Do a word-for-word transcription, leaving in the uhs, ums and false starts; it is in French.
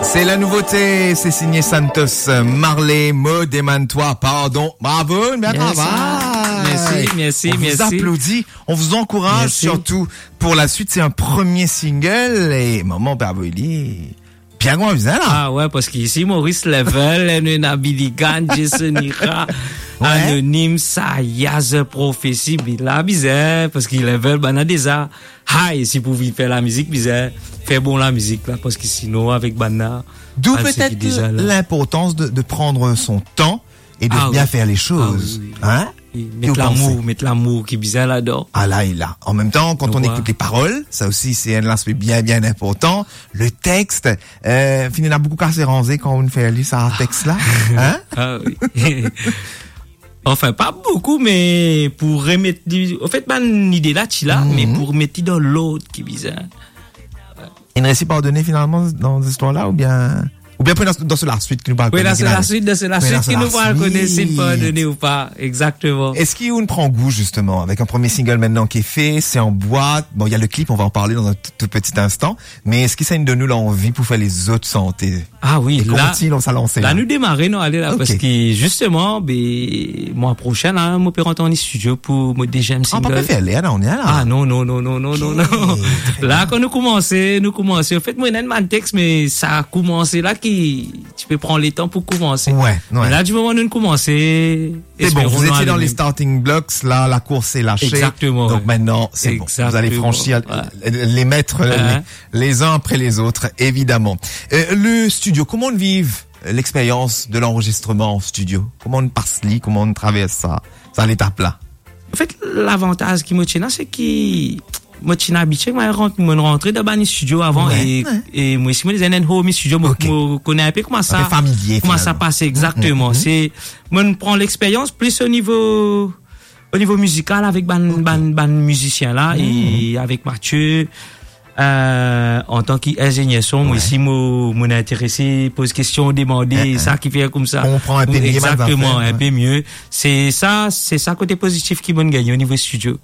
C'est la nouveauté, c'est signé Santos Marley, me demande-toi pardon. Bravo, bien travail. Merci, merci, on merci. On vous applaudit, on vous encourage merci. Surtout pour la suite. C'est un premier single et maman Beverly. Bien qu'on là. Ah ouais, parce qu'ici Maurice Level, Nabiligan, Jason Ira, Anonyme, Sayaz, Prophétie, Bila, bizarre, parce qu'il level, ben déjà, hi, si vous pouvez faire la musique, bizarre, faire bon la musique là, parce que sinon avec Bana. D'où peut-être l'importance de, de prendre son temps et de ah, bien oui. faire les choses, ah, oui, oui. hein? Mettre l'amour, mettre l'amour qui est bizarre là-dedans. Ah là et là. En même temps, quand Donc, on ouais. écoute les paroles, ça aussi c'est un aspect bien bien important. Le texte, euh, finalement beaucoup cassé rangé quand on fait lire ça texte là, hein? Ah oui. Enfin pas beaucoup, mais pour remettre, en fait pas une idée là, tu là, mm-hmm. mais pour remettre dans l'autre qui est bizarre. Ouais. Il ne réussit pas à donner finalement dans cette histoire là ou bien? Ou bien dans, dans la suite qui nous parle. Oui, dans la suite, dans la suite qui nous parle connaître s'il peut donner ou pas. Exactement. Est-ce qu'il y a une prend goût, justement, avec un premier single maintenant qui est fait, c'est en boîte. Bon, il y a le clip, on va en parler dans un tout, tout petit instant. Mais est-ce qu'il ça nous donne nous l'envie pour faire les autres santé? Ah oui, et là. on s'est lancé. Là, là, nous démarrer, non, allez là, okay. Parce que, justement, ben, mois prochain, là, mon père entend en studio pour mon deuxième single. Ah, pas faire là, on est là. Ah, non, non, non, non, non, non, non. Là, quand nous commençons, nous commençons. En fait, moi, il y a un texte, mais ça a commencé là qui, tu peux prendre les temps pour commencer. Ouais, ouais. Là, du moment où nous commencer, c'est bon, vous étiez dans les starting blocks, là, la course est lâchée. Exactement. Donc maintenant, c'est Exactement. bon. Vous allez franchir ouais. les mettre uh-huh. les, les uns après les autres, évidemment. Euh, le studio, comment on vive l'expérience de l'enregistrement en studio? Comment on passe-lit, comment on traverse ça, ça l'étape là? En fait, l'avantage qui me tient, c'est que moi, je suis habitué, moi, je rentre dans le studio avant ouais, et, ouais. et moi, si moi, les home studio, okay. je connais un peu comment ça, un peu familier, comment ça passe exactement. Mm-hmm. C'est, moi, je prends l'expérience plus au niveau, au niveau musical avec ban, okay. ban, ban musicien là mm-hmm. et avec Mathieu, euh, en tant qu'ingénieur son, ouais. moi, si moi, moi, intéressé, pose question, demander, mm-hmm. ça qui fait comme ça. On prend un peu mieux. Exactement, un peu mieux. C'est ça, c'est ça côté positif qui m'a gagné au niveau studio.